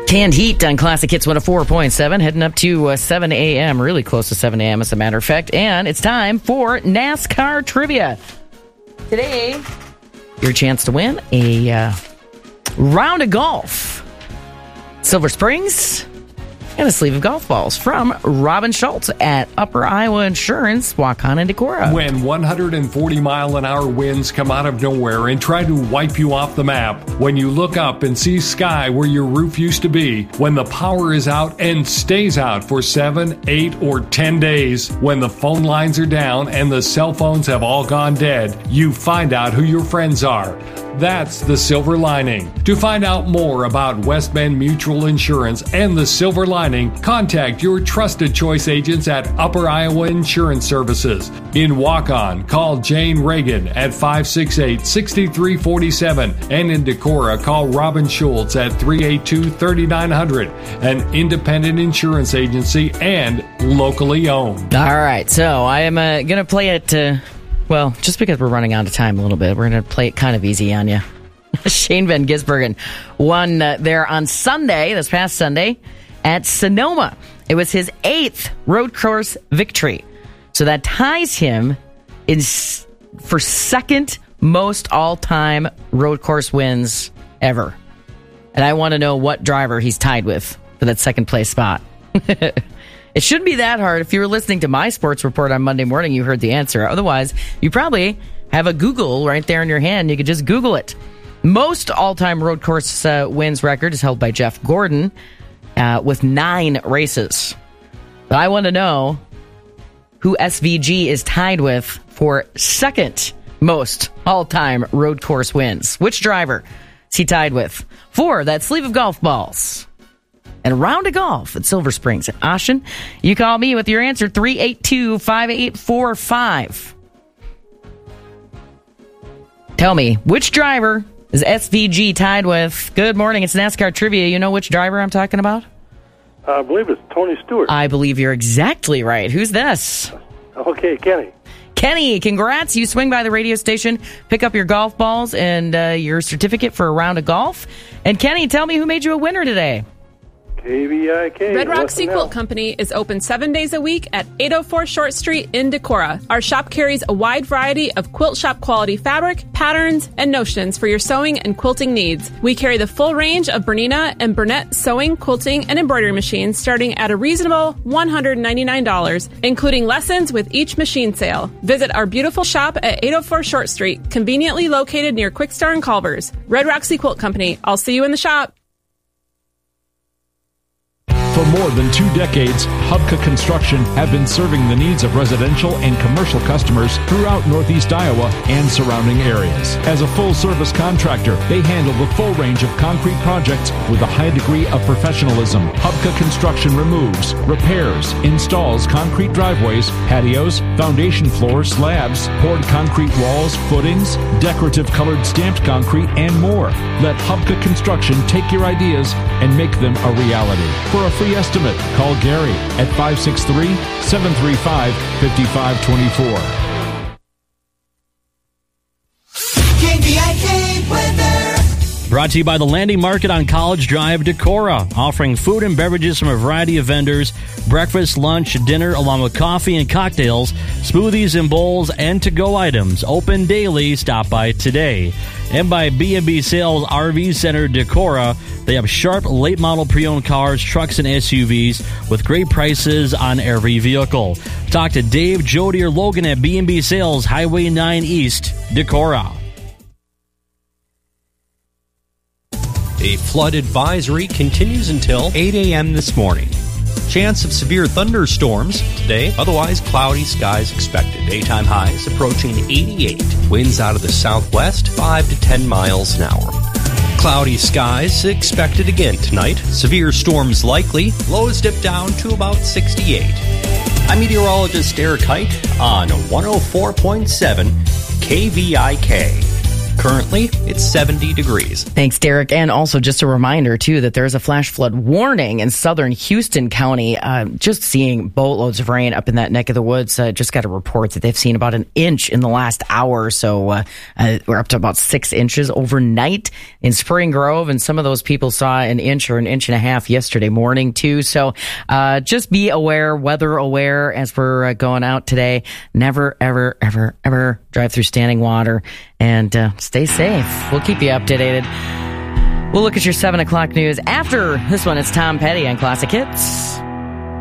Canned Heat on Classic Hits 104.7, heading up to 7 a.m., really close to 7 a.m. as a matter of fact. And it's time for NASCAR Trivia. Today, your chance to win a round of golf, Silver Springs, and a sleeve of golf balls from Robin Schultz at Upper Iowa Insurance, Waukon and Decorah. When 140-mile-an-hour winds come out of nowhere and try to wipe you off the map, when you look up and see sky where your roof used to be, when the power is out and stays out for 7, 8, or 10 days, when the phone lines are down and the cell phones have all gone dead, you find out who your friends are. That's the silver lining. To find out more about West Bend Mutual Insurance and the silver lining, contact your trusted choice agents at Upper Iowa Insurance Services. In Waukon, call Jane Reagan at 568-6347. And in Decorah, call Robin Schultz at 382-3900. An independent insurance agency and locally owned. All right, so I am going to play it... Well, just because we're running out of time a little bit, we're going to play it kind of easy on you. Shane Van Gisbergen won there on Sunday, this past Sunday, at Sonoma. It was his 8th road course victory. So that ties him for second most all-time road course wins ever. And I want to know what driver he's tied with for that second place spot. It shouldn't be that hard. If you were listening to my sports report on Monday morning, you heard the answer. Otherwise, you probably have a Google right there in your hand. You could just Google it. Most all-time road course wins record is held by Jeff Gordon with 9 races. But I want to know who SVG is tied with for second most all-time road course wins. Which driver is he tied with for that sleeve of golf balls? And a round of golf at Silver Springs at Ossian. You call me with your answer, 382-5845. Tell me, which driver is SVG tied with? Good morning, it's NASCAR Trivia. You know which driver I'm talking about? I believe it's Tony Stewart. I believe you're exactly right. Who's this? Okay, Kenny. Kenny, congrats. You swing by the radio station, pick up your golf balls and your certificate for a round of golf. And Kenny, tell me who made you a winner today. KVIK. Red Rock Sea Quilt Company is open 7 days a week at 804 Short Street in Decorah. Our shop carries a wide variety of quilt shop quality fabric, patterns, and notions for your sewing and quilting needs. We carry the full range of Bernina and Burnett sewing, quilting, and embroidery machines starting at a reasonable $199, including lessons with each machine sale. Visit our beautiful shop at 804 Short Street, conveniently located near Quick Star and Culver's. Red Rock Sea Quilt Company. I'll see you in the shop. For more than 2 decades, Hubka Construction have been serving the needs of residential and commercial customers throughout Northeast Iowa and surrounding areas. As a full-service contractor, they handle the full range of concrete projects with a high degree of professionalism. Hubka Construction removes, repairs, installs concrete driveways, patios, foundation floors, slabs, poured concrete walls, footings, decorative colored stamped concrete, and more. Let Hubka Construction take your ideas and make them a reality. For a free estimate, call Gary at 563-735-5524. KVIK weather. Brought to you by the Landing Market on College Drive, Decorah, offering food and beverages from a variety of vendors, breakfast, lunch, dinner, along with coffee and cocktails, smoothies and bowls, and to-go items. Open daily. Stop by today. And by B&B Sales RV Center, Decorah. They have sharp, late-model pre-owned cars, trucks, and SUVs with great prices on every vehicle. Talk to Dave, Jody, or Logan at B&B Sales, Highway 9 East, Decorah. A flood advisory continues until 8 a.m. this morning. Chance of severe thunderstorms today, otherwise cloudy skies expected. Daytime highs approaching 88. Winds out of the southwest, 5 to 10 miles an hour. Cloudy skies expected again tonight. Severe storms likely. Lows dip down to about 68. I'm meteorologist Eric Height on 104.7 KVIK. Currently, it's 70 degrees. Thanks, Derek. And also just a reminder, too, that there's a flash flood warning in southern Houston County. Just seeing boatloads of rain up in that neck of the woods. Just got a report that they've seen about an inch in the last hour. So we're up to about 6 inches overnight in Spring Grove. And some of those people saw an inch or an inch and a half yesterday morning, too. So just be aware, weather aware as we're going out today. Never, ever, ever, ever drive through standing water. And stay safe. We'll keep you updated. We'll look at your 7 o'clock news after this one. It's Tom Petty on Classic Hits.